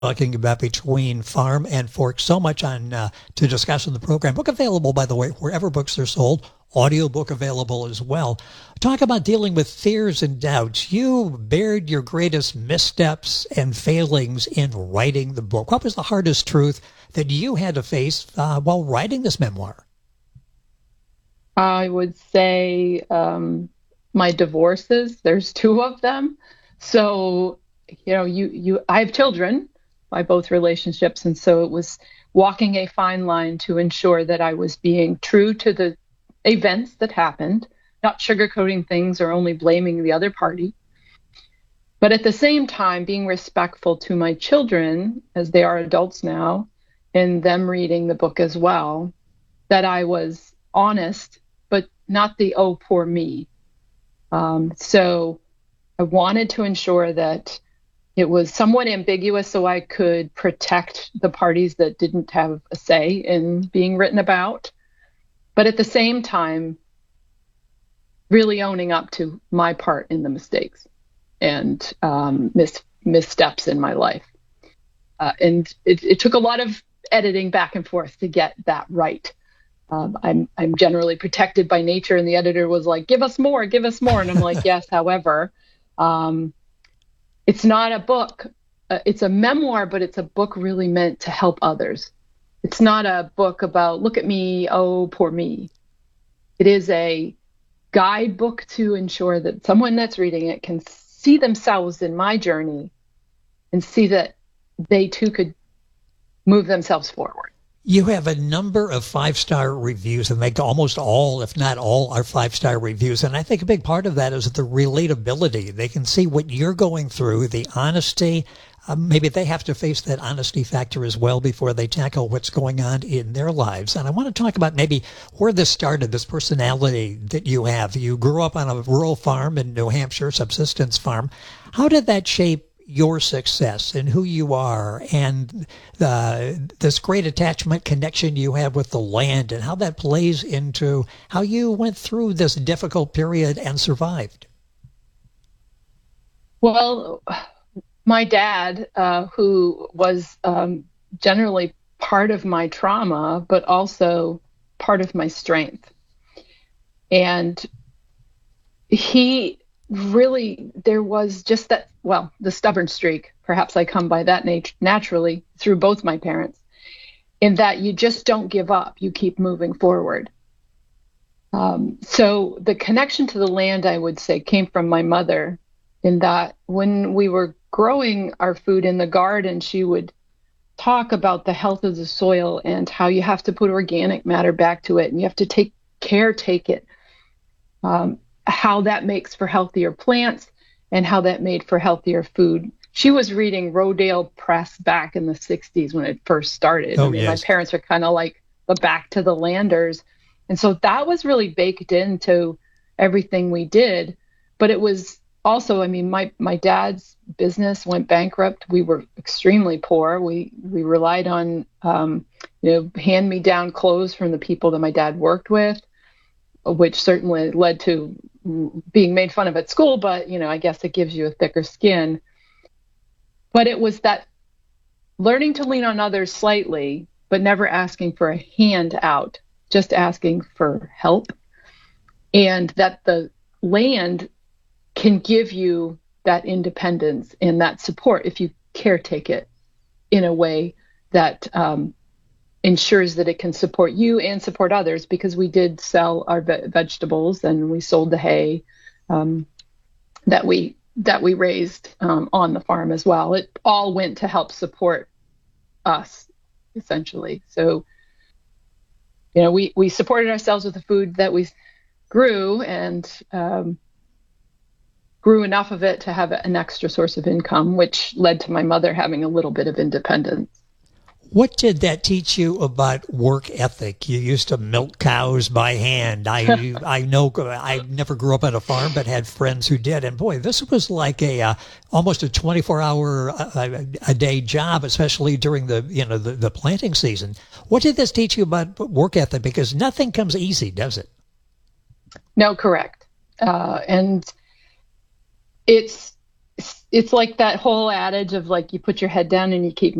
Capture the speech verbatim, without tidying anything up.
Talking about Between Farm and Fork. So much on uh, to discuss in the program. Book available, by the way, wherever books are sold. Audiobook available as well. Talk about dealing with fears and doubts. You bared your greatest missteps and failings in writing the book. What was the hardest truth that you had to face uh, while writing this memoir? I would say um, my divorces. There's two of them. So, you know, you, you, I have children by both relationships. And so it was walking a fine line to ensure that I was being true to the events that happened, not sugarcoating things or only blaming the other party. But at the same time, being respectful to my children, as they are adults now, and them reading the book as well, that I was honest, but not the, oh, poor me. Um, so I wanted to ensure that it was somewhat ambiguous so I could protect the parties that didn't have a say in being written about. But at the same time, really owning up to my part in the mistakes and um, mis- missteps in my life. Uh, and it, it took a lot of editing back and forth to get that right. Um, I'm I'm generally protected by nature, and the editor was like, give us more, give us more. And I'm like, yes, however, um, it's not a book. Uh, it's a memoir, but it's a book really meant to help others. It's not a book about, look at me, oh, poor me. It is a guidebook to ensure that someone that's reading it can see themselves in my journey and see that they too could move themselves forward. You have a number of five-star reviews, and they almost all, if not all, are five-star reviews. And I think a big part of that is the relatability. They can see what you're going through, the honesty. Uh, maybe they have to face that honesty factor as well before they tackle what's going on in their lives. And I want to talk about maybe where this started, this personality that you have. You grew up on a rural farm in New Hampshire, subsistence farm. How did that shape your success and who you are, and uh, this great attachment connection you have with the land, and how that plays into how you went through this difficult period and survived? Well, my dad, uh, who was um, generally part of my trauma, but also part of my strength. And he really, there was just that, well, the stubborn streak, perhaps I come by that nat- naturally through both my parents, in that you just don't give up, you keep moving forward. Um, so the connection to the land, I would say, came from my mother, in that when we were growing our food in the garden, she would talk about the health of the soil and how you have to put organic matter back to it, and you have to take care, take it. Um, how that makes for healthier plants and how that made for healthier food. She was reading Rodale Press back in the sixties when it first started. Oh, I mean, yes. My parents are kind of like the back to the landers. And so that was really baked into everything we did. But it was also, I mean, my, my dad's business went bankrupt. We were extremely poor. We, we relied on, um, you know, hand-me-down clothes from the people that my dad worked with, which certainly led to being made fun of at school, but, you know, I guess it gives you a thicker skin. But it was that learning to lean on others slightly, but never asking for a hand out, just asking for help. And that the land can give you that independence and that support if you caretake it in a way that um, ensures that it can support you and support others, because we did sell our ve- vegetables and we sold the hay um, that we that we raised um, on the farm as well. It all went to help support us, essentially. So, you know, we, we supported ourselves with the food that we grew, and um, grew enough of it to have an extra source of income, which led to my mother having a little bit of independence. What did that teach you about work ethic? You used to milk cows by hand. I I know I never grew up on a farm, but had friends who did. And boy, this was like a uh, almost a twenty-four hour a, a day job, especially during the you know the, the planting season. What did this teach you about work ethic? Because nothing comes easy, does it? No, correct. Uh, and it's it's like that whole adage of like you put your head down and you keep